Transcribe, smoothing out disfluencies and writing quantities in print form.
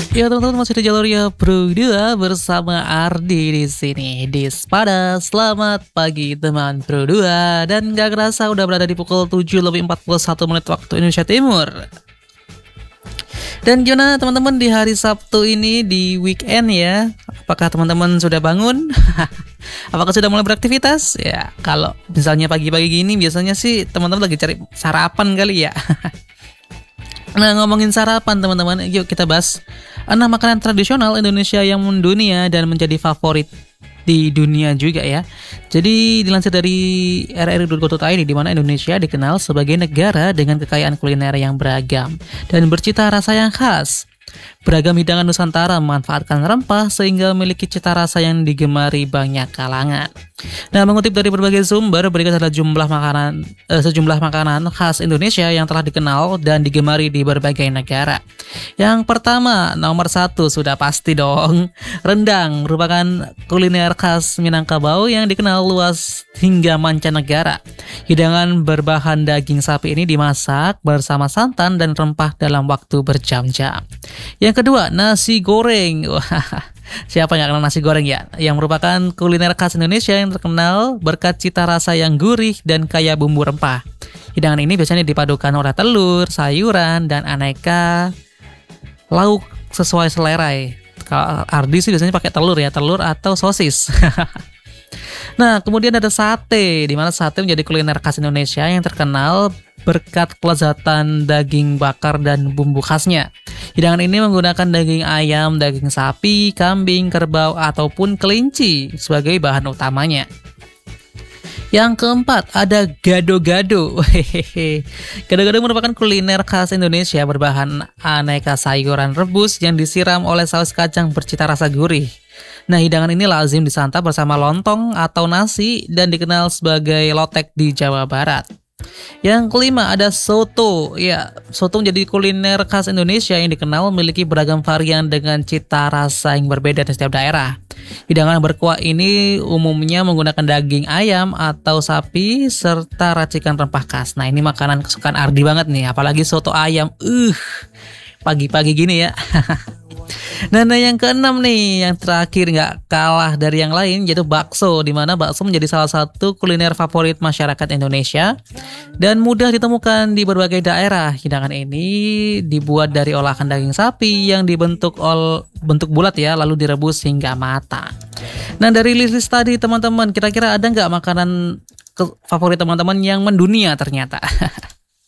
Ya teman-teman, masih di jalur ya Bro 2 bersama Ardi di sini di Spada. Selamat pagi teman Bro 2, dan gak kerasa udah berada di pukul 7:41 waktu Indonesia Timur. Dan gimana teman-teman di hari Sabtu ini, di weekend ya? Apakah teman-teman sudah bangun? Apakah sudah mulai beraktivitas? Ya, kalau misalnya pagi-pagi gini biasanya sih teman-teman lagi cari sarapan kali ya. Nah, ngomongin sarapan teman-teman, yuk kita bahas 6 makanan tradisional Indonesia yang mendunia dan menjadi favorit di dunia juga ya. Jadi dilansir dari rri.co.id, di mana Indonesia dikenal sebagai negara dengan kekayaan kuliner yang beragam dan bercita rasa yang khas. Beragam hidangan Nusantara memanfaatkan rempah sehingga memiliki cita rasa yang digemari banyak kalangan. Nah, mengutip dari berbagai sumber, berikut adalah sejumlah makanan khas Indonesia yang telah dikenal dan digemari di berbagai negara. Yang pertama, nomor 1 sudah pasti dong. Rendang merupakan kuliner khas Minangkabau yang dikenal luas hingga mancanegara. Hidangan berbahan daging sapi ini dimasak bersama santan dan rempah dalam waktu berjam-jam. Yang kedua, nasi goreng. Wah, siapa yang kenal nasi goreng ya? Yang merupakan kuliner khas Indonesia yang terkenal berkat cita rasa yang gurih dan kaya bumbu rempah. Hidangan ini biasanya dipadukan oleh telur, sayuran, dan aneka lauk sesuai selera. Kalau Ardi sih biasanya pakai telur ya, telur atau sosis. Nah, kemudian ada sate, di mana sate menjadi kuliner khas Indonesia yang terkenal berkat kelezatan daging bakar dan bumbu khasnya. Hidangan ini menggunakan daging ayam, daging sapi, kambing, kerbau, ataupun kelinci sebagai bahan utamanya. Yang keempat, ada gado-gado. Gado-gado merupakan kuliner khas Indonesia berbahan aneka sayuran rebus yang disiram oleh saus kacang bercita rasa gurih. Nah, hidangan ini lazim disantap bersama lontong atau nasi dan dikenal sebagai lotek di Jawa Barat. Yang kelima, ada soto. Ya, soto menjadi kuliner khas Indonesia yang dikenal memiliki beragam varian dengan cita rasa yang berbeda di setiap daerah. Hidangan berkuah ini umumnya menggunakan daging ayam atau sapi serta racikan rempah khas. Nah, ini makanan kesukaan Ardi banget nih, apalagi soto ayam. Pagi-pagi gini ya. Nah, yang keenam nih, yang terakhir nggak kalah dari yang lain, yaitu bakso, di mana bakso menjadi salah satu kuliner favorit masyarakat Indonesia dan mudah ditemukan di berbagai daerah. Hidangan ini dibuat dari olahan daging sapi yang bentuk bulat ya, lalu direbus hingga matang. Nah, dari list tadi teman-teman, kira-kira ada nggak makanan favorit teman-teman yang mendunia ternyata?